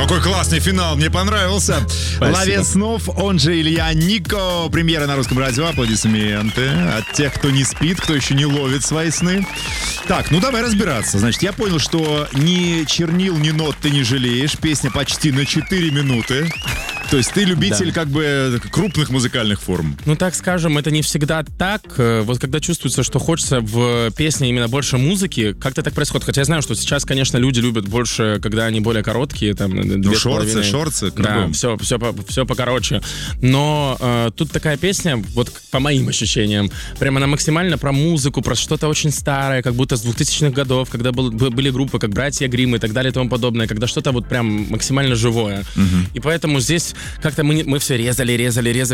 какой классный финал, мне понравился. Ловец снов, он же Илья Нико. Премьера на Русском радио, аплодисменты от тех, кто не спит, кто еще не ловит свои сны. Так, ну давай разбираться. Значит, я понял, что ни чернил, ни нот ты не жалеешь. Песня почти на 4 минуты. То есть ты любитель как бы крупных музыкальных форм. Ну, так скажем, это не всегда так. Вот когда чувствуется, что хочется в песне именно больше музыки, как-то так происходит. Хотя я знаю, что сейчас, конечно, люди любят больше, когда они более короткие. Там, шорты, да, все покороче. Но тут такая песня, вот по моим ощущениям, прям она максимально про музыку, про что-то очень старое, как будто с 2000-х годов, когда были группы, как «Братья Гримм» и так далее и тому подобное, когда что-то вот прям максимально живое. И поэтому здесь как-то мы все резали.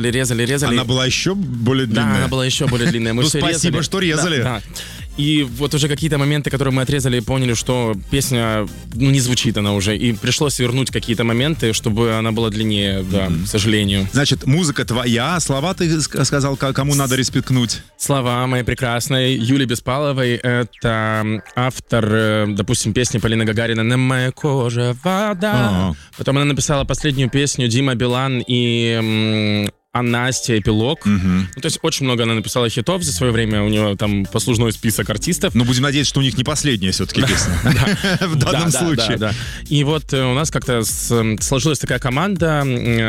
Она была еще более длинная. Да, она была еще более длинная. Мы ну, все спасибо, резали. что резали. Да. И вот уже какие-то моменты, которые мы отрезали, поняли, что песня, не звучит она уже. И пришлось вернуть какие-то моменты, чтобы она была длиннее, да, к сожалению. Значит, музыка твоя, слова ты сказал, кому надо респектнуть? Слова моей прекрасной Юли Беспаловой. Это автор, допустим, песни Полины Гагарина «На моей коже вода». Потом она написала последнюю песню Дима Билан и... А Настя «Эпилог». Ну, то есть очень много она написала хитов за свое время. У нее там послужной список артистов. Ну, будем надеяться, что у них не последняя все-таки песня. В данном случае. И вот у нас как-то сложилась такая команда.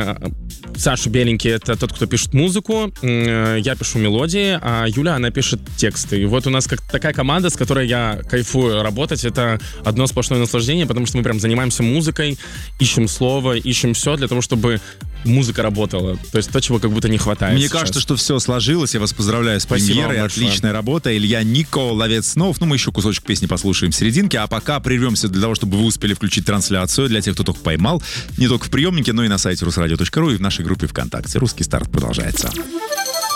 Саша Беленький — это тот, кто пишет музыку. Я пишу мелодии, а Юля, она пишет тексты. И вот у нас такая команда, с которой я кайфую работать. Это одно сплошное наслаждение, потому что мы прям занимаемся музыкой, ищем слово, ищем все для того, чтобы музыка работала. То есть то, чего как будто не хватает. Мне кажется, что все сложилось. Я вас поздравляю с премьерой. Отличная работа. Илья Нико, «Ловец снов». Ну, мы еще кусочек песни послушаем в серединке. А пока прервемся для того, чтобы вы успели включить трансляцию для тех, кто только поймал. Не только в приемнике, но и на сайте rusradio.ru и в нашей группе ВКонтакте. «Русский старт» продолжается.